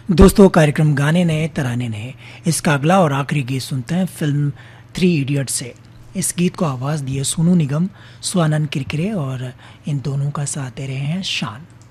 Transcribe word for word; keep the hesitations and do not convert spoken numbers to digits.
दोस्तों, कार्यक्रम गाने नए तराने नए इसका अगला और आखिरी गीत सुनते हैं फिल्म थ्री इडियट से। इस गीत को आवाज़ दी है सोनू निगम, स्वानंद किरकिरे और इन दोनों का साथ दे रहे हैं शान।